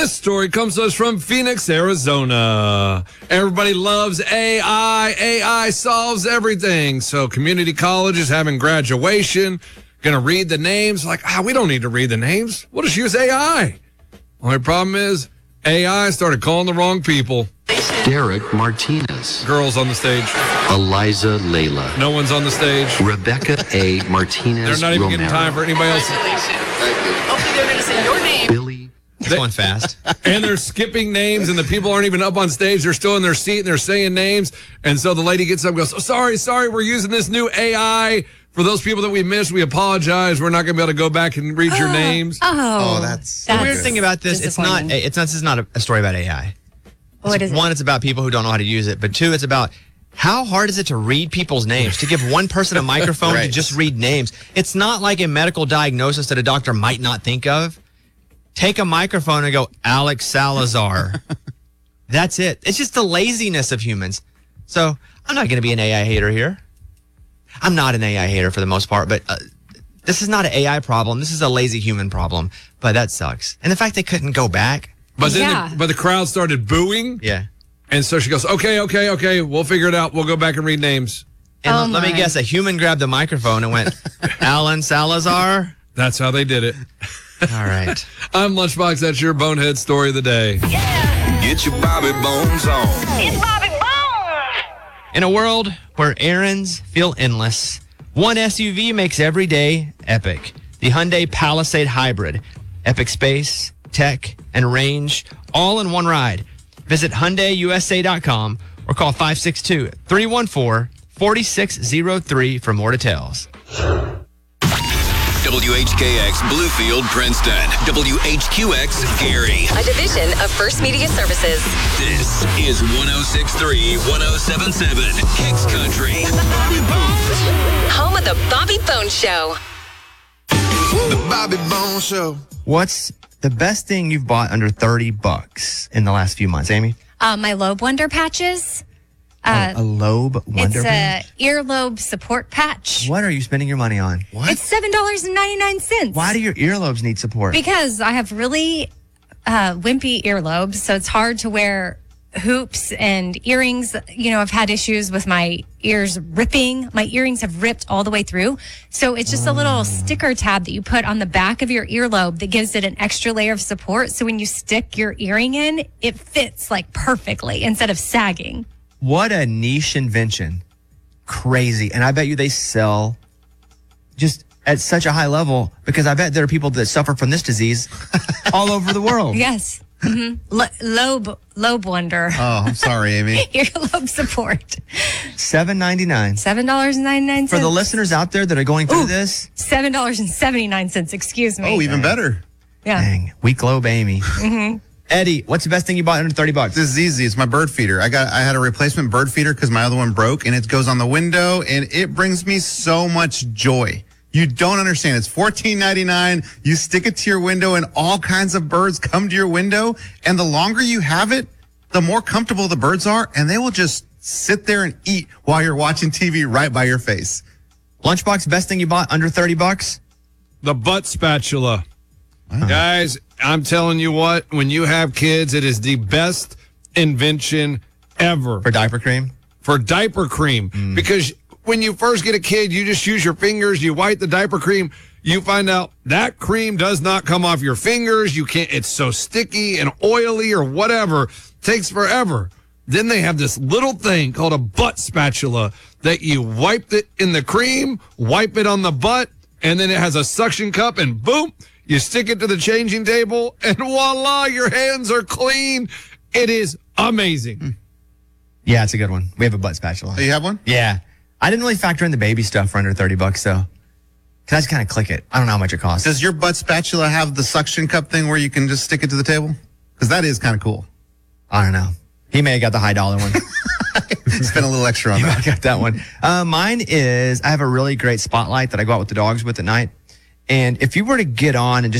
This story comes to us from Phoenix, Arizona. Everybody loves AI. AI solves everything. So community college is having graduation. Going to read the names. Like, we don't need to read the names. We'll just use AI. Only problem is AI started calling the wrong people. Derek Martinez. Girls on the stage. Eliza Layla. No one's on the stage. Rebecca A. Martinez. They're not even getting time for anybody else. Hopefully they're going to say your name. Billy. It's going fast. And they're skipping names, and the people aren't even up on stage. They're still in their seat, and they're saying names. And so the lady gets up and goes, sorry, we're using this new AI. For those people that we missed, we apologize. We're not going to be able to go back and read your names. That's the weird thing about this. This is not a story about AI. What is it? One, it's about people who don't know how to use it. But two, it's about how hard is it to read people's names? To give one person a microphone to just read names. It's not like a medical diagnosis that a doctor might not think of. Take a microphone and go, Alex Salazar. That's it. It's just the laziness of humans. So I'm not going to be an AI hater here. I'm not an AI hater for the most part, but this is not an AI problem. This is a lazy human problem. But that sucks. And the fact they couldn't go back. But then the crowd started booing. Yeah. And so she goes, okay, we'll figure it out. We'll go back and read names. And let me guess, a human grabbed the microphone and went, Alan Salazar? That's how they did it. All right. I'm Lunchbox. That's your bonehead story of the day. Yeah. Get your Bobby Bones on. It's Bobby Bones. In a world where errands feel endless, one SUV makes every day epic. The Hyundai Palisade Hybrid. Epic space, tech, and range, all in one ride. Visit HyundaiUSA.com or call 562-314-4603 for more details. WHKX Bluefield, Princeton. WHQX Gary. A division of First Media Services. This is 106.3, 107.7 Kicks Country. Home of the Bobby Bones Show. The Bobby Bones Show. What's the best thing you've bought under $30 in the last few months, Amy? My Lobe Wonder patches. A Lobe Wonder It's patch? a earlobe support patch. What are you spending your money on? What? It's $7.99. Why do your earlobes need support? Because I have really wimpy earlobes, so it's hard to wear hoops and earrings. You know, I've had issues with my ears ripping. My earrings have ripped all the way through. So it's just a little sticker tab that you put on the back of your earlobe that gives it an extra layer of support. So when you stick your earring in, it fits like perfectly instead of sagging. What a niche invention. Crazy. And I bet you they sell just at such a high level because I bet there are people that suffer from this disease all over the world. Yes. Mm-hmm. Lobe Wonder. Oh, I'm sorry, Amy. Earlobe support. $7.99. $7.99. For the listeners out there that are going through this. $7.79. Excuse me. Oh, even better. Yeah. Dang. Weak lobe Amy. Mm-hmm. Eddie, what's the best thing you bought under $30? This is easy. It's my bird feeder. I had a replacement bird feeder because my other one broke, and it goes on the window, and it brings me so much joy. You don't understand. It's $14.99. You stick it to your window, and all kinds of birds come to your window. And the longer you have it, the more comfortable the birds are, and they will just sit there and eat while you're watching TV right by your face. Lunchbox, best thing you bought under $30? The butt spatula. Wow. Guys, I'm telling you what, when you have kids, it is the best invention ever. For diaper cream? For diaper cream. Because when you first get a kid, you just use your fingers, you wipe the diaper cream, you find out that cream does not come off your fingers. It's so sticky and oily or whatever. Takes forever. Then they have this little thing called a butt spatula that you wipe it in the cream, wipe it on the butt, and then it has a suction cup and boom, you stick it to the changing table and voila, your hands are clean. It is amazing. Yeah, it's a good one. We have a butt spatula. Oh, you have one? Yeah. I didn't really factor in the baby stuff for under $30 though. Cause I just kind of click it. I don't know how much it costs. Does your butt spatula have the suction cup thing where you can just stick it to the table? Because that is kind of cool. I don't know. He may have got the high dollar one. Spent a little extra on that. I got that one. Mine is, I have a really great spotlight that I go out with the dogs with at night. And if you were to get on and just